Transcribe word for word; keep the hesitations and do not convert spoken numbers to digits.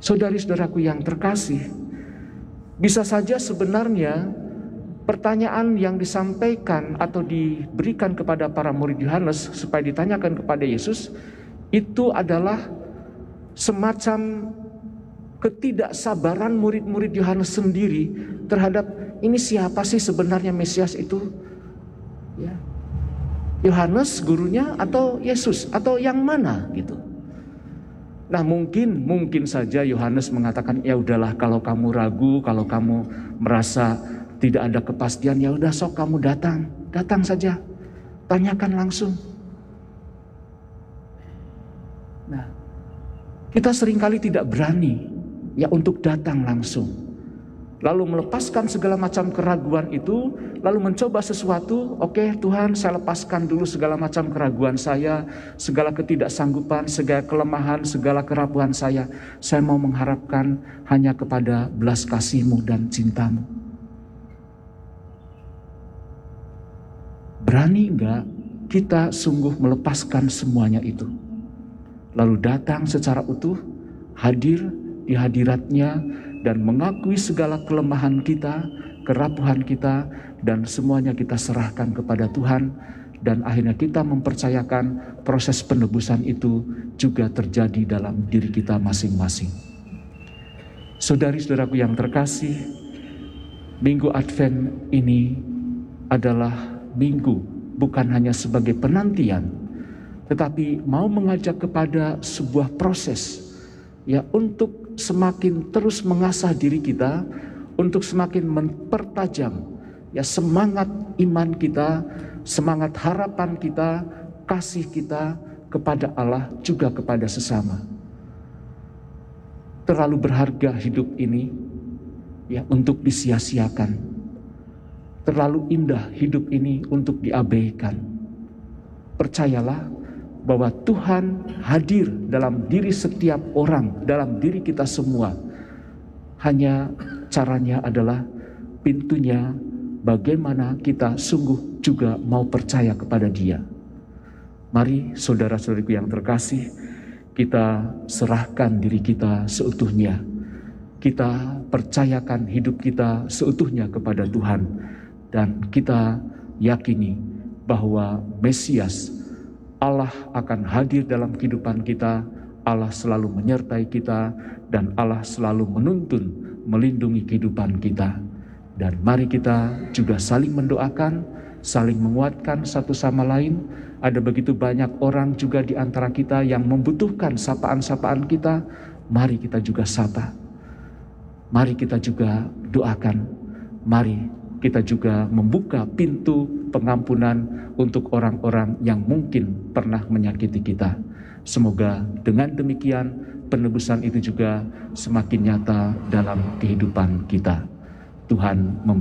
Saudari-saudaraku yang terkasih, bisa saja sebenarnya pertanyaan yang disampaikan atau diberikan kepada para murid Yohanes supaya ditanyakan kepada Yesus itu adalah semacam ketidaksabaran murid-murid Yohanes sendiri terhadap ini siapa sih sebenarnya Mesias itu? Ya. Yohanes gurunya atau Yesus atau yang mana gitu? Nah mungkin mungkin saja Yohanes mengatakan ya udahlah, kalau kamu ragu, kalau kamu merasa tidak ada kepastian, ya udah sok kamu datang, datang saja, tanyakan langsung. Nah, kita seringkali tidak berani ya untuk datang langsung, lalu melepaskan segala macam keraguan itu, lalu mencoba sesuatu. Oke Tuhan, saya lepaskan dulu segala macam keraguan saya, segala ketidaksanggupan, segala kelemahan, segala kerapuhan saya. Saya mau mengharapkan hanya kepada belas kasih-Mu dan cinta-Mu. Berani enggak kita sungguh melepaskan semuanya itu, lalu datang secara utuh, hadir di hadirat-Nya, dan mengakui segala kelemahan kita, kerapuhan kita, dan semuanya kita serahkan kepada Tuhan, dan akhirnya kita mempercayakan proses penebusan itu juga terjadi dalam diri kita masing-masing. Saudari-saudaraku yang terkasih, Minggu Advent ini adalah minggu bukan hanya sebagai penantian, tetapi mau mengajak kepada sebuah proses ya untuk semakin terus mengasah diri kita, untuk semakin mempertajam ya semangat iman kita, semangat harapan kita, kasih kita kepada Allah juga kepada sesama. Terlalu berharga hidup ini ya untuk disia-siakan. Terlalu indah hidup ini untuk diabaikan. Percayalah bahwa Tuhan hadir dalam diri setiap orang, dalam diri kita semua. Hanya caranya adalah pintunya bagaimana kita sungguh juga mau percaya kepada Dia. Mari saudara-saudariku yang terkasih, kita serahkan diri kita seutuhnya. Kita percayakan hidup kita seutuhnya kepada Tuhan. Dan kita yakini bahwa Mesias, Allah akan hadir dalam kehidupan kita, Allah selalu menyertai kita, dan Allah selalu menuntun, melindungi kehidupan kita. Dan mari kita juga saling mendoakan, saling menguatkan satu sama lain. Ada begitu banyak orang juga di antara kita yang membutuhkan sapaan-sapaan kita, mari kita juga sapa. Mari kita juga doakan, mari kita juga membuka pintu pengampunan untuk orang-orang yang mungkin pernah menyakiti kita. Semoga dengan demikian penebusan itu juga semakin nyata dalam kehidupan kita. Tuhan memberkati.